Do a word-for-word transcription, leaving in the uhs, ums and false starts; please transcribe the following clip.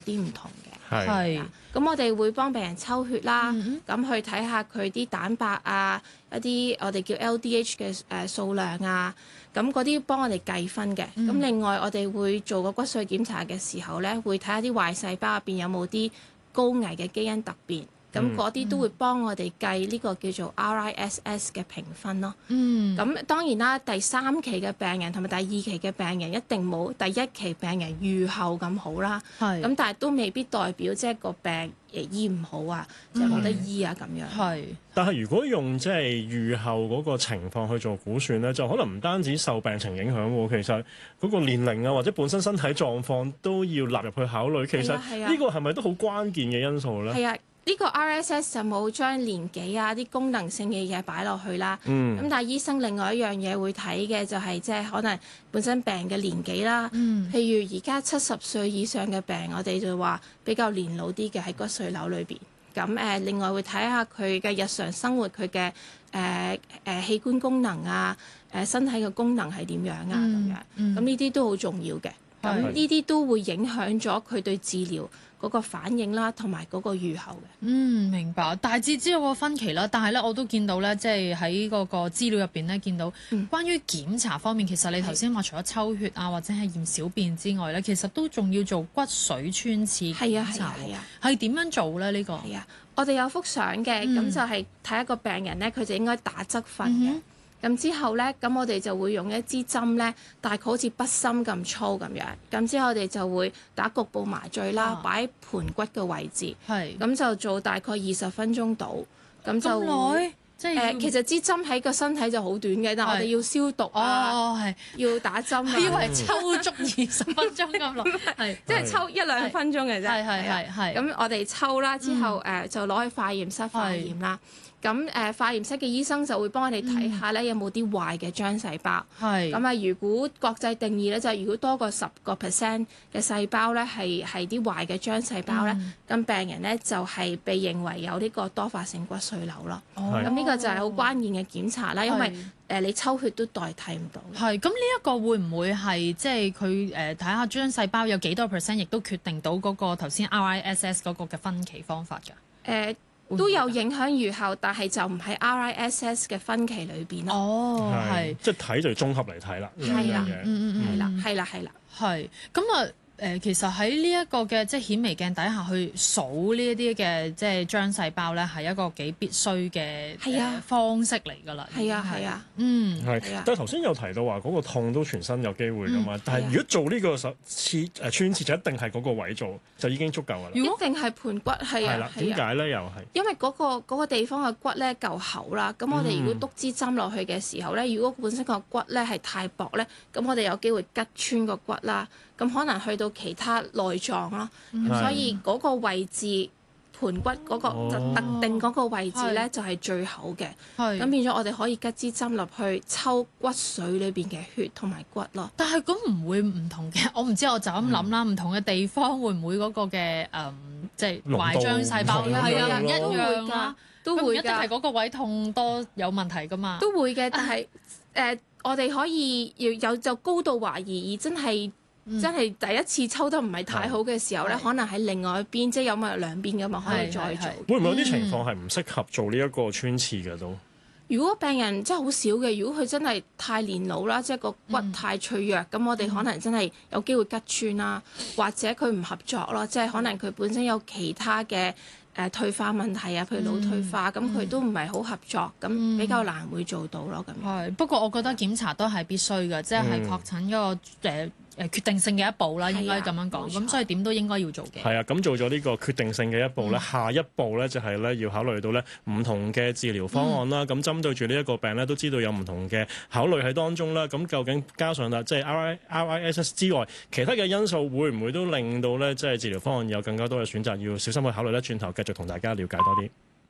啲唔同嘅。 係， 咁我哋會幫病人抽血啦，咁、 嗯嗯去睇下佢啲蛋白啊，一啲我哋叫 L D H 嘅誒數量啊，咁嗰啲幫我哋計分嘅。咁、 嗯、 另外我哋會做個骨髓檢查嘅時候咧，會睇下啲壞細胞入邊有冇啲高危嘅基因突變。咁嗰啲都會幫我哋計呢個叫做 R I S S 嘅評分咯。 嗯， 咁當然啦，第三期嘅病人同埋第二期嘅病人一定冇第一期病人預後咁好啦。 係。 咁但係都未必代表即係個病誒醫唔好啊，即係冇得醫啊咁樣。 係。 但係如果用即係預後嗰個情況去做估算咧，就可能唔單止受病情影響喎，其實嗰個年齡啊或者本身身體狀況都要納入去考慮。其實呢個係咪都好關鍵嘅因素咧？ 係啊。呢個 R S S 就冇將年紀啊啲功能性嘅嘢擺落去啦。咁、 嗯、 但係醫生另外一樣嘢會睇嘅就係即係可能本身病嘅年紀啦。 嗯、 譬如而家七十歲以上嘅病，我哋就話比較年老啲嘅喺骨髓瘤裏邊。咁誒，另外會睇下佢嘅日常生活佢嘅誒誒器官功能啊，誒、呃、身體嘅功能係點樣啊咁、嗯、樣。咁呢啲都好重要嘅。咁呢啲都會影響咗佢對治療嗰個反應啦，同埋嗰個預後嘅。 嗯，明白。大致知道個分期啦，但係咧我都見到咧，即係喺嗰個資料入邊咧，見到關於檢查方面，嗯、其實你頭先話除咗抽血啊或者係驗小便之外咧，其實都仲要做骨髓穿刺檢查。係啊，係點樣做咧？呢、呢個係啊，我哋有幅相嘅，咁、嗯、就係睇一個病人咧，佢就應該打側瞓嘅。嗯咁之後咧，咁我哋就會用一支針咧，大概好似筆芯咁粗咁樣。咁之後我哋就會打局部麻醉啦，擺喺、啊、盤骨嘅位置。係。咁就做大概二十分鐘到。咁就咁耐？即係誒、呃，其實支針喺個身體就好短嘅，但係我哋要消毒啊， 哦，係要打針啊。 以為抽足二十分鐘咁耐，係即係抽一兩分鐘嘅啫。 係係係係。咁我哋抽啦，之後誒、嗯、就攞去化驗室化驗啦。咁誒、呃、化驗室嘅醫生就會幫我哋睇下咧，有冇啲壞嘅漿細胞。係、嗯。咁啊，如果國際定義咧，就係、是、如果多過十個 percent 嘅細胞咧，係係啲壞嘅漿細胞咧，咁、嗯、病人咧就係、是、被認為有呢個多發性骨髓瘤咯。哦。咁呢個就係好關鍵嘅檢查啦，因為誒、呃、你抽血都代替唔到。係。咁呢一個會唔會係即係佢誒睇下漿細胞有幾多 percent，亦都決定到嗰個頭先 R I S S 嗰個嘅分期方法㗎？誒、呃。都有影響預後，但係就唔係 R I S S 嘅分期裏邊咯。哦，係， 即係睇就綜合嚟睇啦。 係啦，嗯嗯嗯，係啦，係啦，係啦。 係，咁啊。誒其實喺呢一個嘅即係顯微鏡底下去數呢一啲嘅即係漿細胞咧，係一個幾必須嘅方式嚟㗎啦。 係啊係啊， 嗯係。但係頭先有提到話嗰個痛都全身有機會㗎嘛，嗯、但係如果做呢個手刺誒穿刺就一定係嗰個位做就已經足夠㗎啦。 一定係盤骨係啊。係啦， 點解咧？又係因為嗰、嗰個嗰、嗰個地方嘅骨咧夠厚啦，咁我哋如果篤支針落去嘅時候咧，嗯、如果本身個骨咧係太薄咧，咁我哋有機會拮穿個骨啦。咁可能去到其他內臟咯，咁所以嗰個位置盤骨嗰個特定嗰個位置咧就係最好嘅，咁變咗我哋可以拮支針落去抽骨髓裏邊嘅血同埋骨咯。 但係咁唔會唔同嘅，我唔知我就咁諗啦，唔同嘅地方會唔會嗰個嘅誒即係壞漿細胞係啊唔一樣啦，都會㗎，一定係嗰個位痛多有問題㗎嘛， 都會嘅，但係誒我哋可以要有就高度懷疑而真係。嗯、真係第一次抽得唔係太好嘅時候咧，可能喺另外一邊，即係有埋兩邊㗎嘛，可以再做。 會唔會有啲情況係唔適合做呢一個穿刺嘅都？ 如果病人真係好少嘅，如果佢真係太年老啦，即係個骨太脆弱，咁、嗯、我哋可能真係有機會拮穿啦，或者佢唔合作咯，即係可能佢本身有其他嘅。誒退化問題啊，譬如腦退化，咁佢、嗯、都唔係好合作，咁、嗯、比較難會做到咯。咁係不過我覺得檢查都係必須嘅，即係確診嗰個誒誒、呃、決定性嘅一步啦，應該咁樣講。咁所以點都應該要做嘅。係啊，咁做咗呢個決定性嘅一步咧，嗯、下一步咧就係咧要考慮到咧唔同嘅治療方案啦。咁、嗯、針對住呢一個病咧，都知道有唔同嘅考慮喺當中啦。咁究竟加上啦，即係 R I R I S S 之外，其他嘅因素會唔會都令到咧即係治療方案有更加多嘅選擇？要小心去考慮咧。轉頭繼續同大家了解多啲。